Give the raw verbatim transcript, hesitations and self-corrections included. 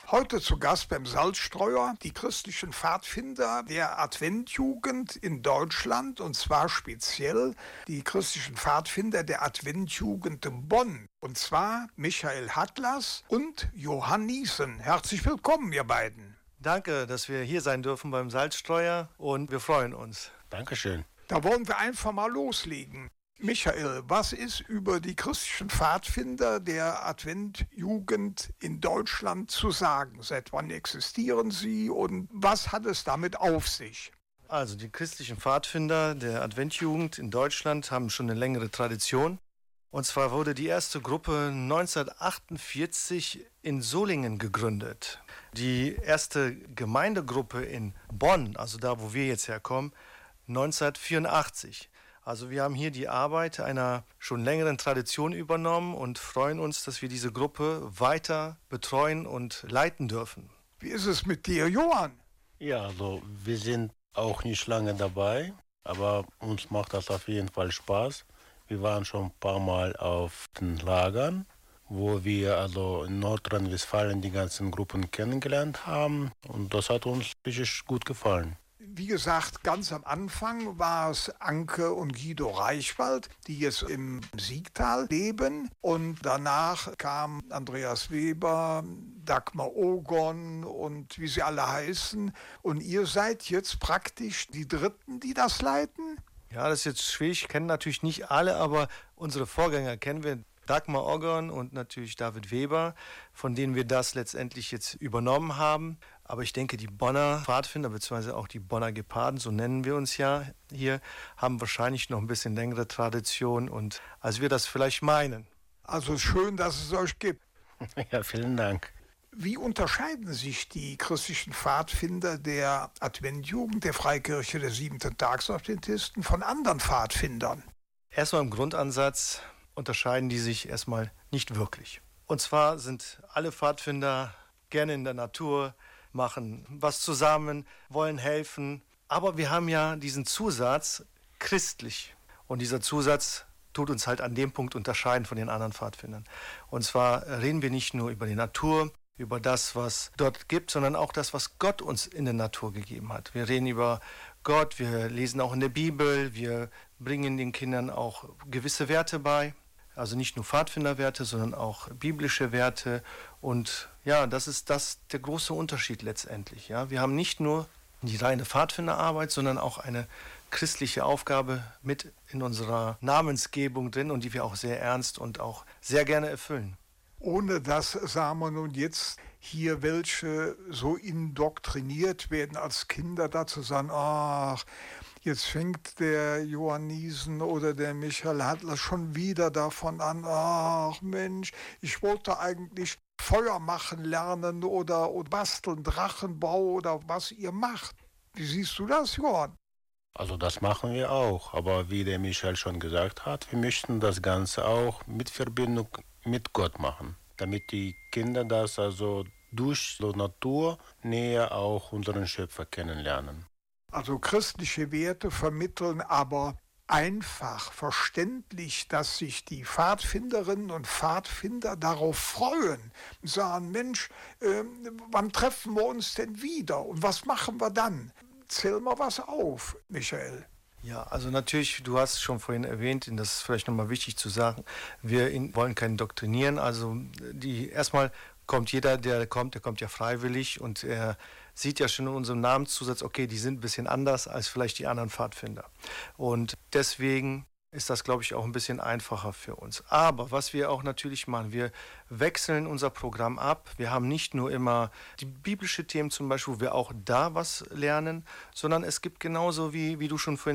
Heute zu Gast beim Salzstreuer die christlichen Pfadfinder der Adventjugend in Deutschland, und zwar speziell die christlichen Pfadfinder der Adventjugend in Bonn. Und zwar Michael Hatlas und Johann Niesen. Herzlich willkommen, ihr beiden. Danke, dass wir hier sein dürfen beim Salzstreuer, und wir freuen uns. Dankeschön. Da wollen wir einfach mal loslegen. Michael, was ist über die christlichen Pfadfinder der Adventjugend in Deutschland zu sagen? Seit wann existieren sie und was hat es damit auf sich? Also die christlichen Pfadfinder der Adventjugend in Deutschland haben schon eine längere Tradition. Und zwar wurde die erste Gruppe neunzehnhundertachtundvierzig in Solingen gegründet. Die erste Gemeindegruppe in Bonn, also da, wo wir jetzt herkommen, neunzehnhundertvierundachtzig. Also wir haben hier die Arbeit einer schon längeren Tradition übernommen und freuen uns, dass wir diese Gruppe weiter betreuen und leiten dürfen. Wie ist es mit dir, Johann? Ja, also wir sind auch nicht lange dabei, aber uns macht das auf jeden Fall Spaß. Wir waren schon ein paar Mal auf den Lagern, wo wir also in Nordrhein-Westfalen die ganzen Gruppen kennengelernt haben, und das hat uns richtig gut gefallen. Wie gesagt, ganz am Anfang war es Anke und Guido Reichwald, die jetzt im Siegtal leben. Und danach kam Andreas Weber, Dagmar Ogon und wie sie alle heißen. Und ihr seid jetzt praktisch die Dritten, die das leiten? Ja, das ist jetzt schwierig. Ich kenne natürlich nicht alle, aber unsere Vorgänger kennen wir. Dagmar Ogon und natürlich David Weber, von denen wir das letztendlich jetzt übernommen haben. Aber ich denke, die Bonner Pfadfinder, beziehungsweise auch die Bonner Geparden, so nennen wir uns ja hier, haben wahrscheinlich noch ein bisschen längere Tradition, und als wir das vielleicht meinen. Also schön, dass es euch gibt. Ja, vielen Dank. Wie unterscheiden sich die christlichen Pfadfinder der Adventjugend der Freikirche der Siebenten-Tags-Adventisten von anderen Pfadfindern? Erstmal im Grundansatz unterscheiden die sich erstmal nicht wirklich. Und zwar sind alle Pfadfinder gerne in der Natur, machen was zusammen, wollen helfen. Aber wir haben ja diesen Zusatz christlich. Und dieser Zusatz tut uns halt an dem Punkt unterscheiden von den anderen Pfadfindern. Und zwar reden wir nicht nur über die Natur, über das, was dort gibt, sondern auch das, was Gott uns in der Natur gegeben hat. Wir reden über Gott, wir lesen auch in der Bibel, wir bringen den Kindern auch gewisse Werte bei. Also nicht nur Pfadfinderwerte, sondern auch biblische Werte. Und ja, das ist das der große Unterschied letztendlich. Ja, wir haben nicht nur die reine Pfadfinderarbeit, sondern auch eine christliche Aufgabe mit in unserer Namensgebung drin, und die wir auch sehr ernst und auch sehr gerne erfüllen. Ohne dass, sagen wir nun jetzt, hier welche so indoktriniert werden als Kinder dazu sagen, ach, jetzt fängt der Johann Niesen oder der Michael Hatlas schon wieder davon an, ach Mensch, ich wollte eigentlich Feuer machen lernen oder, oder basteln, Drachenbau oder was ihr macht. Wie siehst du das, Johann? Also das machen wir auch, aber wie der Michael schon gesagt hat, wir möchten das Ganze auch mit Verbindung mit Gott machen, damit die Kinder das also durch die Natur näher auch unseren Schöpfer kennenlernen. Also christliche Werte vermitteln, aber einfach verständlich, dass sich die Pfadfinderinnen und Pfadfinder darauf freuen, sagen, Mensch, äh, wann treffen wir uns denn wieder und was machen wir dann? Zähl mal was auf, Michael. Ja, also natürlich, du hast es schon vorhin erwähnt, und das ist vielleicht nochmal wichtig zu sagen, wir wollen keinen doktrinieren, also die erstmal kommt jeder, der kommt, der kommt ja freiwillig, und er sieht ja schon in unserem Namenszusatz, okay, die sind ein bisschen anders als vielleicht die anderen Pfadfinder. Und deswegen ist das, glaube ich, auch ein bisschen einfacher für uns. Aber was wir auch natürlich machen, wir wechseln unser Programm ab. Wir haben nicht nur immer die biblische Themen zum Beispiel, wo wir auch da was lernen, sondern es gibt genauso, wie, wie du schon vorhin